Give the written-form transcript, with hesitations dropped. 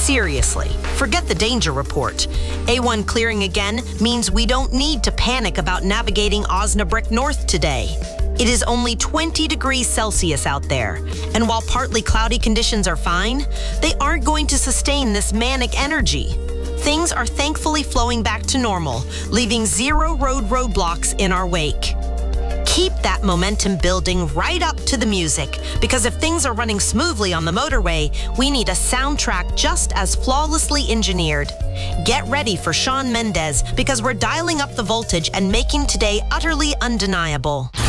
Seriously, forget the danger report. A1 clearing again means we don't need to panic about navigating Osnabrück North today. It is only 20 degrees Celsius out there, and while partly cloudy conditions are fine, they aren't going to sustain this manic energy. Things are thankfully flowing back to normal, leaving 0 road roadblocks in our wake. Keep that momentum building right up to the music, because if things are running smoothly on the motorway, we need a soundtrack just as flawlessly engineered. Get ready for Shawn Mendes, because we're dialing up the voltage and making today utterly undeniable.